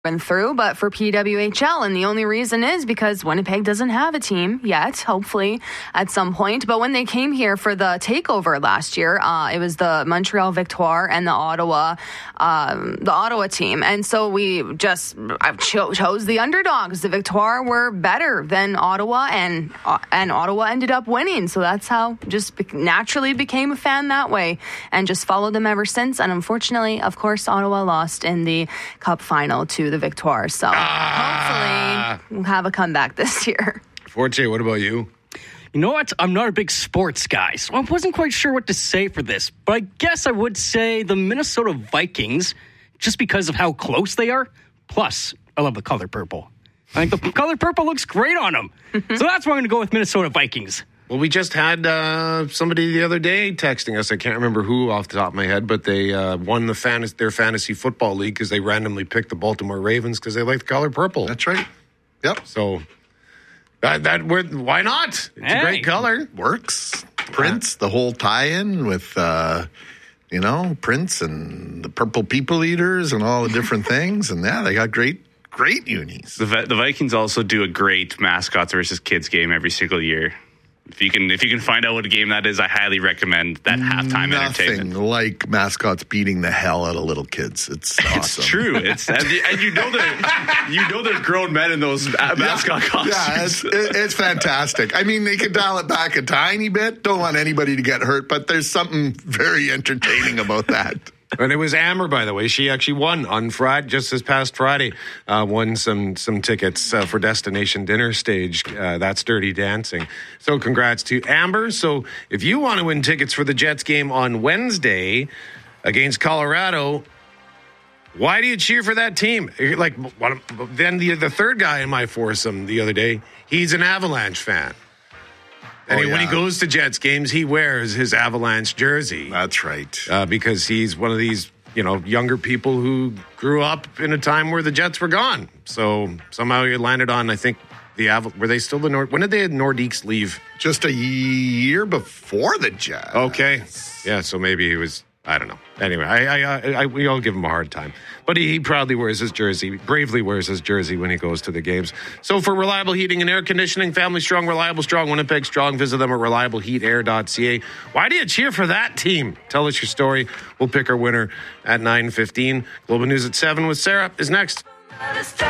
through, but for PWHL, and the only reason is because Winnipeg doesn't have a team yet, hopefully at some point. But when they came here for the takeover last year, it was the Montreal Victoire and the Ottawa team, and so we just chose the underdogs. The Victoire were better than Ottawa, and Ottawa ended up winning. So that's how just naturally became a fan that way, and just followed them ever since. And unfortunately, of course, Ottawa lost in the Cup final to the Victoire. So hopefully we'll have a comeback this year. Forte, what about you? You know what? I'm not a big sports guy, so I wasn't quite sure what to say for this. But I guess I would say the Minnesota Vikings, just because of how close they are. Plus, I love the color purple. I think the color purple looks great on them. So that's why I'm going to go with Minnesota Vikings. Well, we just had somebody the other day texting us. I can't remember who off the top of my head, but they won their fantasy football league because they randomly picked the Baltimore Ravens because they like the color purple. That's right. Yep. So why not? It's a great color. Works. Prince, the whole tie-in with Prince and the Purple People Eaters and all the different things, and they got great unis. The Vikings also do a great mascots versus kids game every single year. If you can find out what a game that is, I highly recommend that halftime entertainment. Nothing like mascots beating the hell out of little kids. It's awesome. It's true. And there's grown men in those mascot costumes. Yeah, it's fantastic. I mean, they could dial it back a tiny bit. Don't want anybody to get hurt, but there's something very entertaining about that. And it was Amber, by the way. She actually won on Friday, just this past Friday. Won some tickets for Destination Dinner Stage. That's Dirty Dancing. So congrats to Amber. So if you want to win tickets for the Jets game on Wednesday against Colorado, why do you cheer for that team? Then the third guy in my foursome the other day, he's an Avalanche fan. And when he goes to Jets games, he wears his Avalanche jersey. That's right. Because he's one of these, younger people who grew up in a time where the Jets were gone. So somehow he landed on, I think, were they still the When did the Nordiques leave? Just a year before the Jets. Okay. Yeah, so maybe he was, I don't know. Anyway, we all give him a hard time. But he proudly wears his jersey, bravely wears his jersey when he goes to the games. So for reliable heating and air conditioning, family strong, reliable strong, Winnipeg strong, visit them at reliableheatair.ca. Why do you cheer for that team? Tell us your story. We'll pick our winner at 9:15. Global News at 7 with Sarah is next.